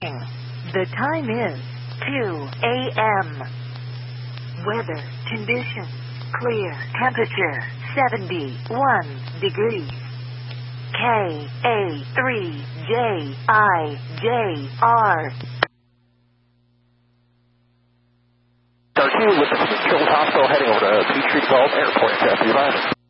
The time is 2 a.m. Weather conditions clear. Temperature 71 degrees. KA3JIJR. RQ with the Children's Hospital heading over to Peachtree Gulf Airport. Be advised.